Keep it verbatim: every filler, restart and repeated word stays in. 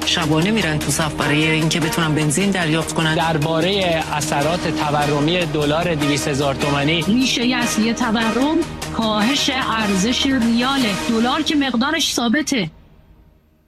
شبانه میرن تو صف برای اینکه بتونن بنزین دریافت کنن. درباره اثرات تورمی دلار دویست هزار تومانی، ریشه اصلی تورم کاهش ارزش ریال. دلار که مقدارش ثابته.